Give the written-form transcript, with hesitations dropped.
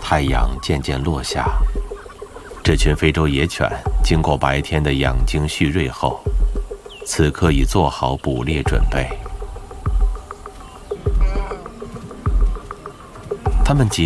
太阳渐渐落下，这群非洲野犬经过白天的养精蓄锐后，此刻已做好捕猎准备。它们